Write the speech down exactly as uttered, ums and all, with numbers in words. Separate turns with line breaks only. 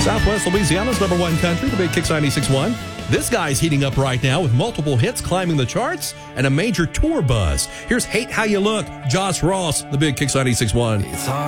Southwest Louisiana's number one country, the Big Kicks ninety-six point one. This guy's heating up right now with multiple hits climbing the charts and a major tour buzz. Here's Hate How You Look, Josh Ross, the Big Kicks ninety-six point one.